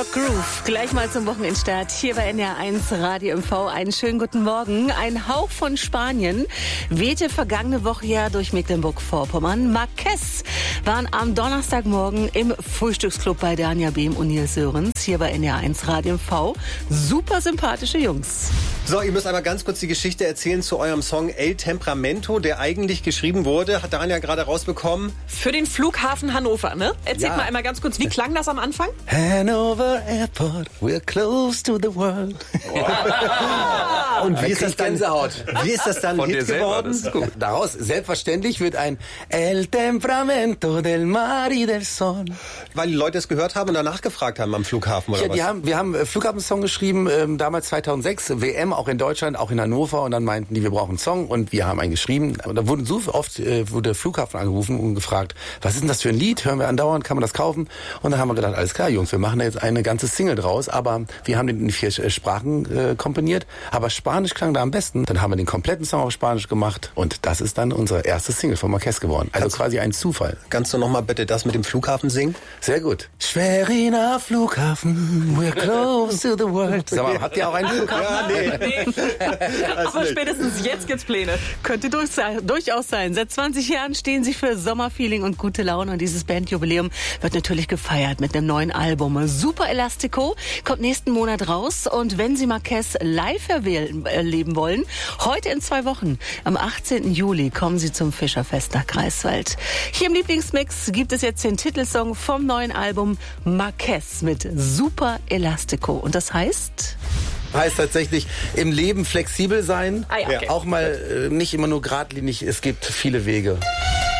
Rock Groove. Gleich mal zum Wochenendstart hier bei NDR1 Radio MV. Einen schönen guten Morgen. Ein Hauch von Spanien wehte vergangene Woche ja durch Mecklenburg-Vorpommern. Marquez waren am Donnerstagmorgen im Frühstücksclub bei Dania Behm und Nils Sörens hier bei NDR1 Radio MV. Super sympathische Jungs. So, ihr müsst einmal ganz kurz die Geschichte erzählen zu eurem Song El Temperamento, der eigentlich geschrieben wurde, hat Dania gerade rausbekommen. Für den Flughafen Hannover, ne? Erzählt mal einmal ganz kurz, wie klang das am Anfang? Hanover Airport, we're close to the world. Und wie ist das dann? Wie ist das dann Hit geworden? Das ist gut. Daraus selbstverständlich wird ein El Temperamento del mar y del sol. Weil die Leute es gehört haben und danach gefragt haben am Flughafen oder was? Wir haben einen Flughafensong geschrieben, damals 2006, WM, auch in Deutschland, auch in Hannover. Und dann meinten die, wir brauchen einen Song und wir haben einen geschrieben. Und da wurden so oft wurde der Flughafen angerufen und gefragt, was ist denn das für ein Lied? Hören wir andauernd, kann man das kaufen? Und dann haben wir gedacht, alles klar, Jungs, wir machen da jetzt eine ganze Single draus. Aber wir haben den in 4 Sprachen komponiert. Aber Spanisch klang da am besten. Dann haben wir den kompletten Song auf Spanisch gemacht. Und das ist dann unsere erste Single von Marquez geworden. Also quasi ein Zufall. Kannst du noch mal bitte das mit dem Flughafen singen? Sehr gut. Schweriner Flughafen, we're close to the world. Sag mal, habt ihr auch einen Flughafen? Ja, nee. Aber spätestens jetzt gibt's Pläne. Könnte durchaus sein. Seit 20 Jahren stehen sie für Sommerfeeling und gute Laune. Und dieses Bandjubiläum wird natürlich gefeiert mit einem neuen Album. Super Elastico kommt nächsten Monat raus. Und wenn Sie Marquez live erleben wollen, heute in 2 Wochen, am 18. Juli, kommen Sie zum Fischerfest nach Greifswald. Hier im Lieblingsmix gibt es jetzt den Titelsong vom neuen Album Marquez mit Super Elastico. Und das heißt tatsächlich im Leben flexibel sein, Ah ja, okay. auch mal nicht immer nur geradlinig, es gibt viele Wege.